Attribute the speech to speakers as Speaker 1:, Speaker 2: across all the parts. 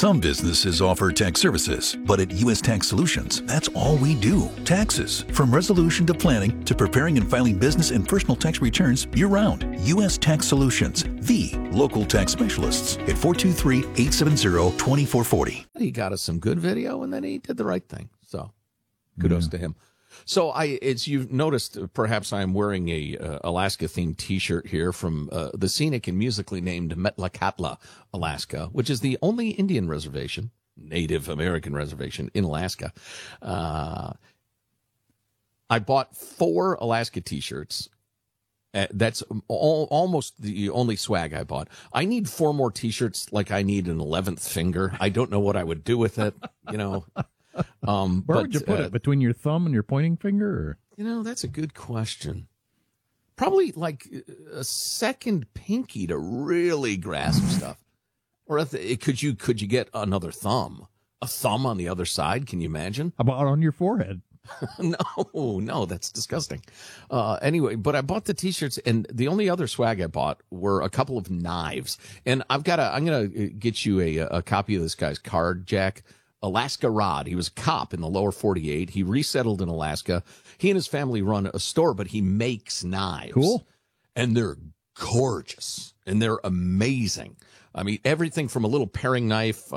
Speaker 1: Some businesses offer tax services, but at U.S. Tax Solutions, that's all we do. Taxes. From resolution to planning to preparing and filing business and personal tax returns year-round. U.S. Tax Solutions, the local tax specialists at 423-870-2440.
Speaker 2: He got us some good video, and then he did the right thing. So kudos to him. So as you've noticed, perhaps I'm wearing a Alaska-themed T-shirt here from the scenic and musically named Metlakatla, Alaska, which is the only Indian reservation, Native American reservation in Alaska. I bought 4 Alaska T-shirts. That's almost the only swag I bought. I need 4 more T-shirts like I need an 11th finger. I don't know what I would do with it, you know.
Speaker 3: Where would you put it? Between your thumb and your pointing finger? Or?
Speaker 2: You know, that's a good question. Probably like a second pinky to really grasp stuff. Or could you get another thumb? A thumb on the other side? Can you imagine?
Speaker 3: How about on your forehead?
Speaker 2: No, that's disgusting. Anyway, but I bought the T-shirts, and the only other swag I bought were a couple of knives. And I'm going to get you a copy of this guy's card, Jack. Alaska Rod. He was a cop in the lower 48. He resettled in Alaska. He and his family run a store, but he makes knives.
Speaker 3: Cool.
Speaker 2: And they're gorgeous. And they're amazing. I mean, everything from a little paring knife,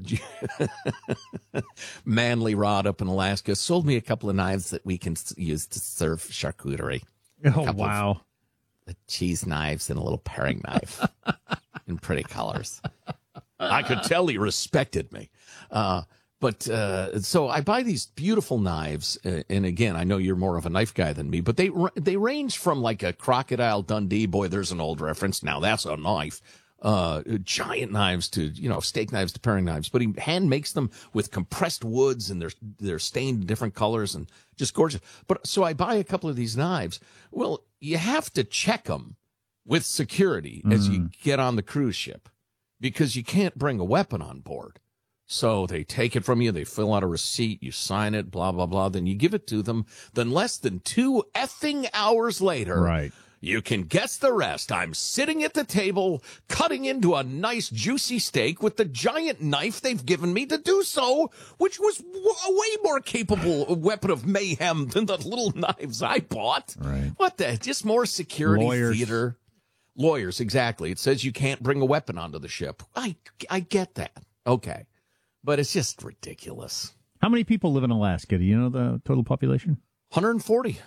Speaker 2: manly rod up in Alaska, sold me a couple of knives that we can use to serve charcuterie.
Speaker 3: Oh, wow.
Speaker 2: The cheese knives and a little paring knife in pretty colors. I could tell he respected me. So I buy these beautiful knives, and again, I know you're more of a knife guy than me, but they range from like a Crocodile Dundee, boy, there's an old reference, now that's a knife, giant knives to, steak knives to paring knives, but he hand makes them with compressed woods, and they're stained in different colors and just gorgeous. But so I buy a couple of these knives. Well, you have to check them with security as you get on the cruise ship, because you can't bring a weapon on board. So they take it from you, they fill out a receipt, you sign it, blah, blah, blah, then you give it to them. Then less than 2 effing hours later,
Speaker 3: right,
Speaker 2: you can guess the rest. I'm sitting at the table, cutting into a nice juicy steak with the giant knife they've given me to do so, which was a way more capable weapon of mayhem than the little knives I bought.
Speaker 3: Right.
Speaker 2: What the? Just more security
Speaker 3: Lawyers.
Speaker 2: theater. Lawyers, exactly. It says you can't bring a weapon onto the ship. I get that. Okay. But it's just ridiculous.
Speaker 3: How many people live in Alaska? Do you know the total population?
Speaker 2: 140.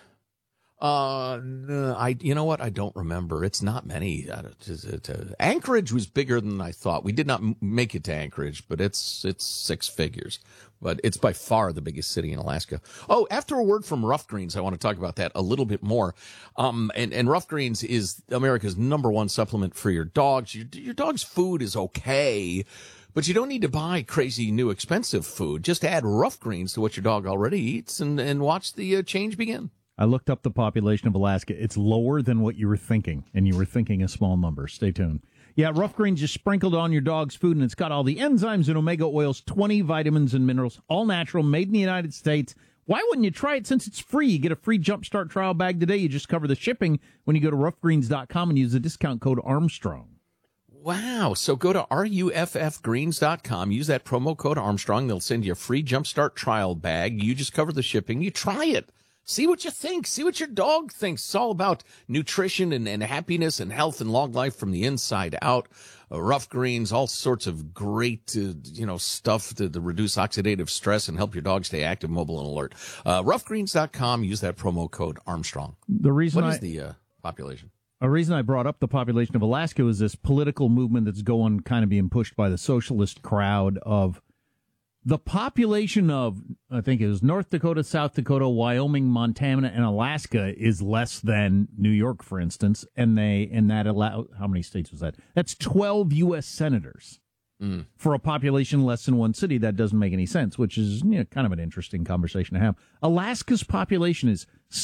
Speaker 2: You know what? I don't remember. It's not many. Anchorage was bigger than I thought. We did not make it to Anchorage, but it's 6 figures. But it's by far the biggest city in Alaska. Oh, after a word from Rough Greens, I want to talk about that a little bit more. And Rough Greens is America's #1 supplement for your dogs. Your dog's food is okay, but you don't need to buy crazy new expensive food. Just add Rough Greens to what your dog already eats and watch the change begin.
Speaker 3: I looked up the population of Alaska. It's lower than what you were thinking, and you were thinking a small number. Stay tuned. Yeah, Rough Greens is sprinkled on your dog's food, and it's got all the enzymes and omega oils, 20 vitamins and minerals, all natural, made in the United States. Why wouldn't you try it since it's free? You get a free Jumpstart trial bag today. You just cover the shipping when you go to roughgreens.com and use the discount code Armstrong.
Speaker 2: Wow. So go to ruffgreens.com, use that promo code Armstrong. They'll send you a free Jumpstart trial bag. You just cover the shipping. You try it. See what you think. See what your dog thinks. It's all about nutrition and happiness and health and long life from the inside out. Rough Greens, all sorts of great, stuff to reduce oxidative stress and help your dog stay active, mobile, and alert. Roughgreens.com. Use that promo code Armstrong. What is the population?
Speaker 3: A reason I brought up the population of Alaska was this political movement that's going kind of being pushed by the socialist crowd of the population of, I think it was North Dakota, South Dakota, Wyoming, Montana, and Alaska is less than New York, for instance. And that allow, how many states was that? That's 12 U.S. senators for a population less than one city. That doesn't make any sense, which is kind of an interesting conversation to have. Alaska's population is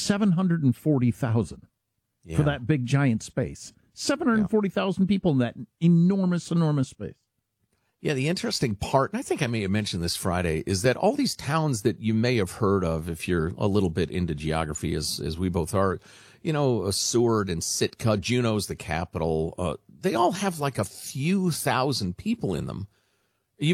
Speaker 3: 740,000 for that big giant space. 740,000 people in that enormous, enormous space.
Speaker 2: Yeah, the interesting part, and I think I may have mentioned this Friday, is that all these towns that you may have heard of, if you're a little bit into geography, as we both are, Seward and Sitka, Juneau's the capital, they all have like a few thousand people in them.